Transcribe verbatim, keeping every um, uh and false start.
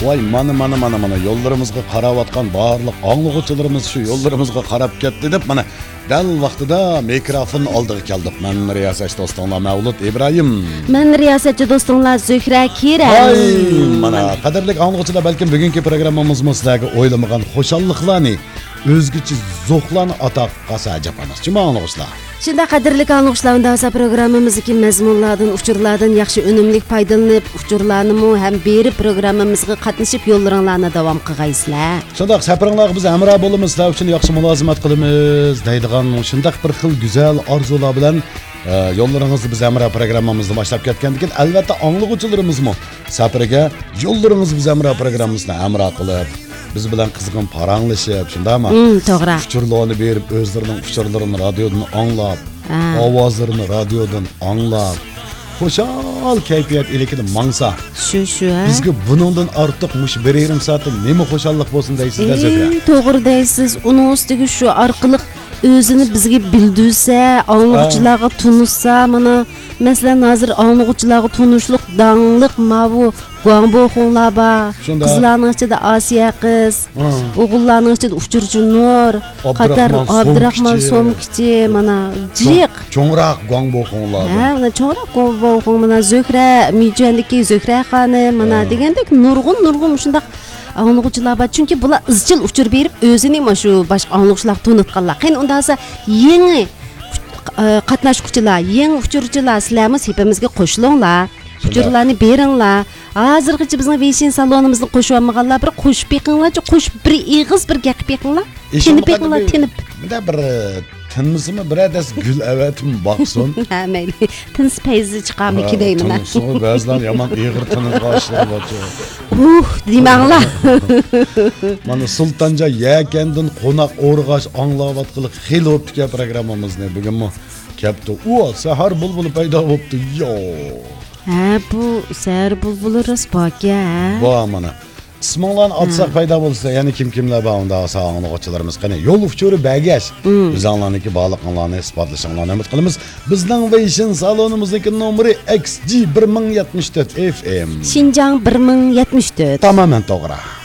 Vay mana mana mana mana yollarımızga qarab atkan barlıq anlıqçılarımız şu yollarımızga qarab ketdi deb mana dal vaqtida mikrofon oldiga keldik. Men riyosatchi do'stinglar Mavlud İbrahim. Men riyosatchi do'stinglar Zuhra Kiram. Ay mana qadrli anlıqçılar balkim bugungi programmamizda sizlarga o'ylamagan xo'shalliqlarni özgüçü zo'qlan ataq qasa japanas. Chima anlıqçılar. Shunda qadrli anlıqçılar unda asa programmamizdagi mazmunlardan, uchurlardan yaxshi unumli foydalanib, uchurlarni mu ham berib programmamizga qatnashib yo'llaringlarni davom qilgaysizlar. Shundaq safaringlarga biz amra bo'lamiz, sizlar uchun yaxshi mulozimat qilamiz deydigan shundaq bir xil go'zal orzular bilan yo'llaringizni biz amra programmamizni boshlab ketgandan keyin albatta anlıqçılarımızmı safariga yo'llaringiz biz amra programmamizni amra qilib biz bilan qizg'in paranglashib, shundaymi? Hmm, to'g'ri. Uchurlarni berib, o'zlarining uchurlarini radiodan anglab, ovozlarini radiodan anglab, xo'shal kayfiyat ilikini mangsa. Shu shu. Bizga buningdan ortiq mush bir yarim soat nima xo'shallik bo'lsin deysizlar, Zuhra? To'g'ri deysiz. Uning ustiga shu orqali o'zini bizga bildirsa, anlıqçılarga tunuşsa, mana masalan hozir anlıqçılarga tunuşluq dangliq mavu Guangbo xonlar bor. Qizlarning ichida Asiya qiz, o'g'illarning ichida Uchurchi Nur, Qatar Abdurahmon Somkichi, mana jiq. Cho'ngroq Guangbo xonlar. Ha, mana cho'ngroq Guangbo xon, mana Zuhra, Mijandagi Zuhra xonim, mana degandek nurg'un nurg'un shundaq anlıqçılar bor. Chunki bular izchil uchur berib o'zini mana shu boshqa anlıqçılar tunitganlar. Qani unda esa yangi qatnashuvchilar, yangi uchurchilar sizlarimiz hepimizga qo'shilinglar. Uchurlarni beringlar. Hozirgacha bizning Vision salonimizda qo'shib olmaganlar bir qo'shib beqinglarchi, qo'shib bir ig'iz bir gapib beqinglar. Tinib beqinglar, tinib. Bunda bir tinmisimi biradas gul avatim boqsin. Ha, mayli. Tins payzi chiqami deyman. Tinsin, ba'zilar yomon ig'ir tinib qolishlar bor. Uh, demanglar. Mana Sultonja yakandin qo'noq o'rg'ash anglayotganlik xil o'tgan programmamizni bugunmi kapti. U sahar bulbul paydo bo'libdi. Yo. Ha, bu sahar bulbuli rasboga. Bu mana isminglarni atsak paydo bo'lsa, ya'ni kim kimlar bor unda sog'liqchilarimiz qani yo'l uchuri bagash. Bizlarniki bog'liqlarni isbotlashinglarni umid qilamiz. Bizning Vision salonimizniki nomeri X G bir ming yetmish to'rt F M. Xinjiang bir ming yetmish to'rt. Tamamen to'g'ri.